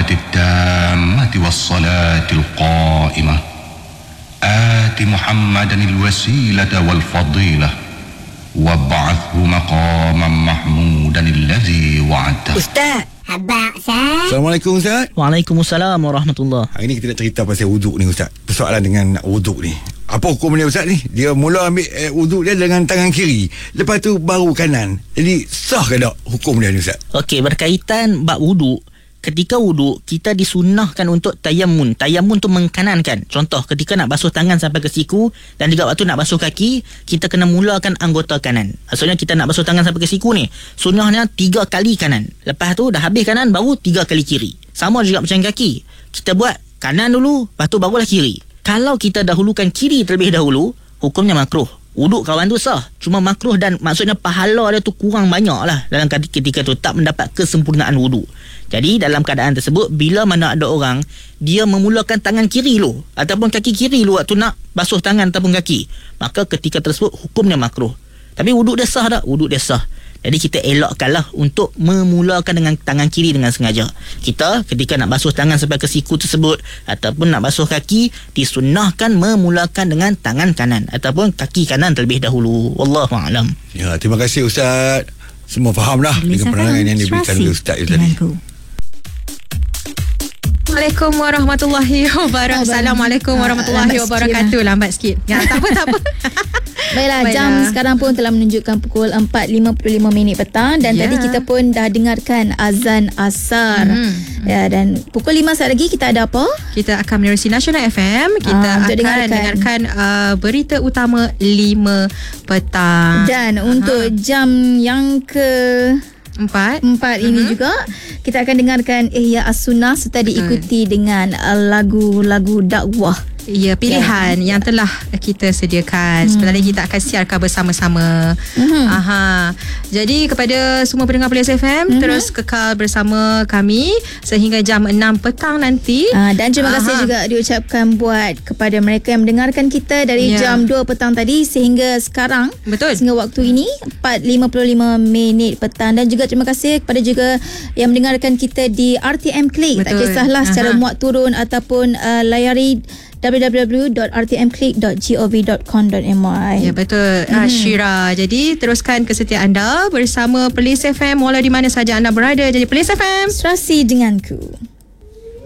التامة والصلاة القائمة آت محمدا الوسيلة والفضيلة وابعثه مقاما محمودا الذي وعدته. Ustaz. Abang Ustaz. Assalamualaikum Ustaz. Waalaikumsalam warahmatullahi. Hari ni kita nak cerita pasal wuduk ni Ustaz. Persoalan dengan wuduk ni. Apa hukum dia Ustaz ni? Dia mula ambil wuduk dia dengan tangan kiri, lepas tu baru kanan. Jadi sah ke tak hukum dia ni Ustaz? Okey, berkaitan bab wuduk. Ketika wuduk, kita disunnahkan untuk tayamun. Tayamun tu mengkanankan. Contoh, ketika nak basuh tangan sampai ke siku dan juga waktu nak basuh kaki, kita kena mulakan anggota kanan. Maksudnya kita nak basuh tangan sampai ke siku ni, sunnahnya 3 kali kanan. Lepas tu dah habis kanan, baru 3 kali kiri. Sama juga macam kaki. Kita buat kanan dulu, lepas tu barulah kiri. Kalau kita dahulukan kiri terlebih dahulu, hukumnya makruh. Wuduk kawan tu sah, cuma makruh dan maksudnya pahala dia tu kurang banyak lah dalam ketika tu, tak mendapat kesempurnaan wuduk. Jadi dalam keadaan tersebut, bila mana ada orang dia memulakan tangan kiri lu ataupun kaki kiri lu waktu nak basuh tangan ataupun kaki, maka ketika tersebut hukumnya makruh. Tapi wuduk dia sah tak? Wuduk dia sah. Jadi kita elakkanlah untuk memulakan dengan tangan kiri dengan sengaja. Kita ketika nak basuh tangan sampai ke siku tersebut ataupun nak basuh kaki, disunnahkan memulakan dengan tangan kanan ataupun kaki kanan terlebih dahulu. Wallahualam. Ya, terima kasih Ustaz. Semua faham dah dengan penerangan yang diberikan oleh Ustaz tadi. Assalamualaikum warahmatullahi wabarakatuh. Assalamualaikum warahmatullahi wabarakatuh. Lambat sikit. Ya, tak apa. Baiklah, jam sekarang pun telah menunjukkan pukul 4.55 petang dan tadi kita pun dah dengarkan azan asar. Ya, dan pukul 5 saat lagi kita ada apa? Kita akan menerusi Nasional FM. Kita akan dengarkan berita utama 5 petang. Dan untuk jam yang empat ini juga kita akan dengarkan Ihya As-Sunnah serta diikuti dengan lagu-lagu dakwah. Ya, pilihan yang telah kita sediakan. Sebenarnya kita akan siarkan bersama-sama. Jadi kepada semua pendengar Police FM, terus kekal bersama kami sehingga jam 6 petang nanti. Dan terima kasih juga diucapkan buat kepada mereka yang mendengarkan kita dari jam 2 petang tadi sehingga sekarang. Betul. Sehingga waktu ini 4.55 petang. Dan juga terima kasih kepada juga yang mendengarkan kita di RTM Click. Tak kisahlah secara muat turun ataupun layari www.rtmclick.gov.com.my. Ya, betul. Syira. Jadi teruskan kesetiaan anda bersama Police FM walau di mana saja anda berada. Jadi Police FM, serasi denganku.